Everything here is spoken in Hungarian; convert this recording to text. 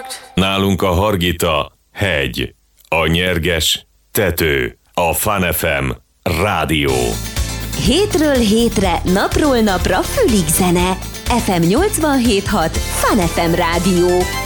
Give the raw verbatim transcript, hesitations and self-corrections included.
Nálunk a Hargita hegy, a Nyerges tető, a Fun ef em rádió. Hétről hétre, napról napra fülig zene. ef em nyolcvanhét hat Fun ef em rádió.